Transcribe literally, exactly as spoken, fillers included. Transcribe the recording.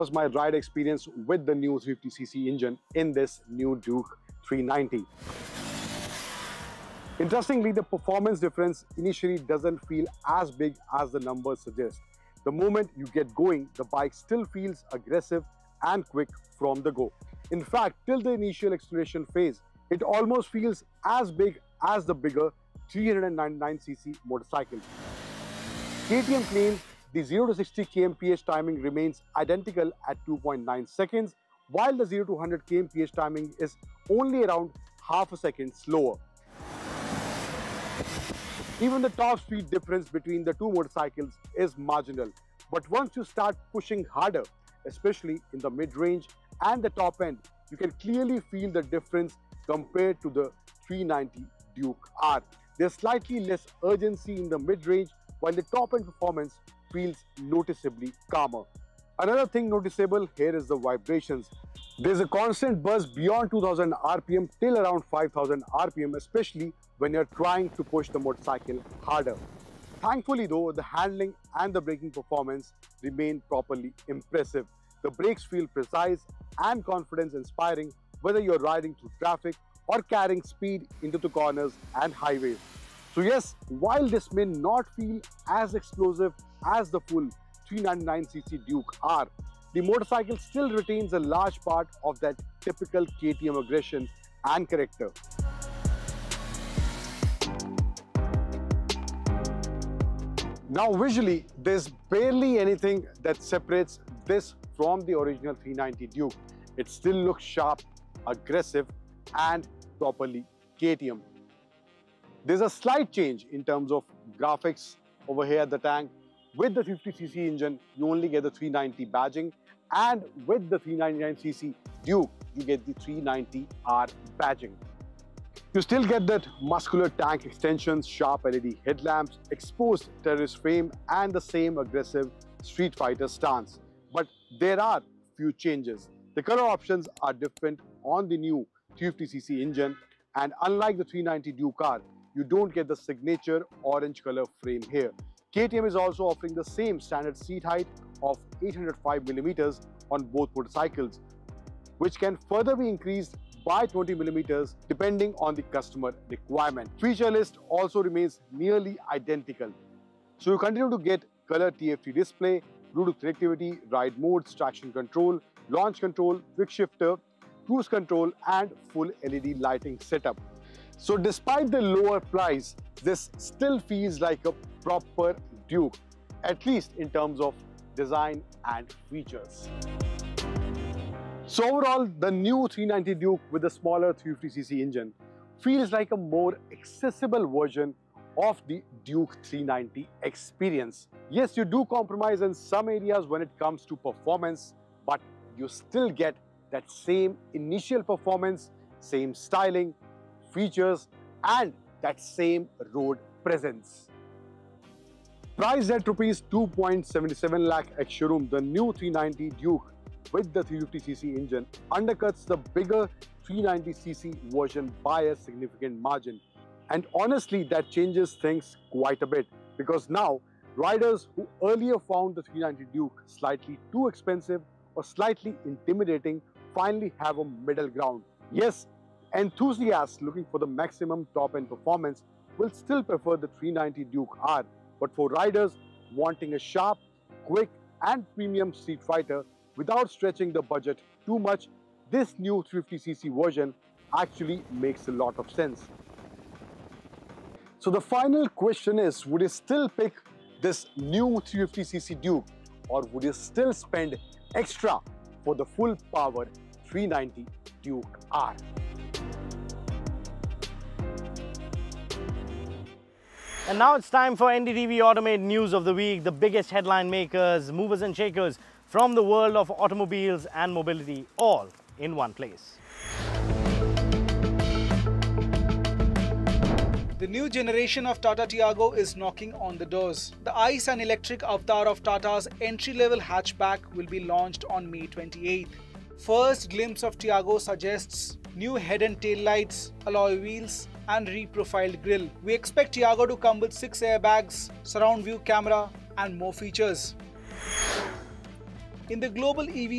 was my ride experience with the new three fifty c c engine in this new Duke three ninety. Interestingly, the performance difference initially doesn't feel as big as the numbers suggest. The moment you get going, the bike still feels aggressive and quick from the go. In fact, till the initial acceleration phase, it almost feels as big as the bigger three ninety-nine c c motorcycle. K T M claims the zero to sixty kilometers per hour timing remains identical at two point nine seconds, while the zero to one hundred kilometers per hour timing is only around half a second slower. Even the top speed difference between the two motorcycles is marginal, but once you start pushing harder, especially in the mid-range and the top end, you can clearly feel the difference compared to the three ninety Duke R. There's slightly less urgency in the mid-range, while the top-end performance feels noticeably calmer. Another thing noticeable here is the vibrations. There's a constant buzz beyond two thousand R P M till around five thousand R P M, especially when you're trying to push the motorcycle harder. Thankfully though, the handling and the braking performance remain properly impressive. The brakes feel precise and confidence-inspiring whether you're riding through traffic or carrying speed into the corners and highways. So yes, while this may not feel as explosive as the full three ninety-nine c c Duke R, the motorcycle still retains a large part of that typical K T M aggression and character. Now visually, there's barely anything that separates this from the original three ninety Duke. It still looks sharp, aggressive and properly K T M. There's a slight change in terms of graphics over here at the tank. With the three fifty c c engine, you only get the three ninety badging, and with the three ninety-nine c c Duke, you get the three ninety R badging. You still get that muscular tank extensions, sharp L E D headlamps, exposed terrace frame and the same aggressive Street Fighter stance. But there are few changes. The color options are different on the new three fifty c c engine, and unlike the three ninety Duke R, you don't get the signature orange color frame here. K T M is also offering the same standard seat height of eight hundred five millimeters on both motorcycles, which can further be increased by twenty millimeters depending on the customer requirement. Feature list also remains nearly identical. So you continue to get color T F T display, Bluetooth connectivity, ride modes, traction control, launch control, quick shifter, cruise control and full L E D lighting setup. So despite the lower price, this still feels like a proper Duke, at least in terms of design and features. So overall, the new three ninety Duke with the smaller three fifty c c engine feels like a more accessible version of the Duke three ninety experience. Yes, you do compromise in some areas when it comes to performance, but you still get that same initial performance, same styling, features and that same road presence. Priced at rupees two point seven seven lakh ex-showroom, the new three ninety Duke with the three fifty c c engine undercuts the bigger three ninety c c version by a significant margin. And honestly, that changes things quite a bit, because now riders who earlier found the three ninety Duke slightly too expensive or slightly intimidating finally have a middle ground. Yes, enthusiasts looking for the maximum top-end performance will still prefer the three ninety Duke R, but for riders wanting a sharp, quick and premium Street Fighter without stretching the budget too much, this new three fifty c c version actually makes a lot of sense. So the final question is, would you still pick this new three fifty c c Duke, or would you still spend extra for the full power three ninety Duke R? And now it's time for N D T V Automate News of the Week, the biggest headline makers, movers and shakers from the world of automobiles and mobility, all in one place. The new generation of Tata Tiago is knocking on the doors. The ICE and electric avatar of Tata's entry-level hatchback will be launched on May twenty-eighth. First glimpse of Tiago suggests new head and tail lights, alloy wheels and reprofiled grille. We expect Tiago to come with six airbags, surround view camera and more features. In the global E V